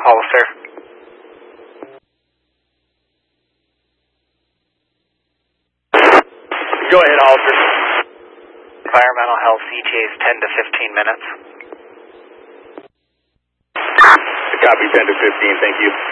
Hollister. Go ahead, Hollister. Environmental health ETAs 10 to 15 minutes. Copy 10 to 15, thank you.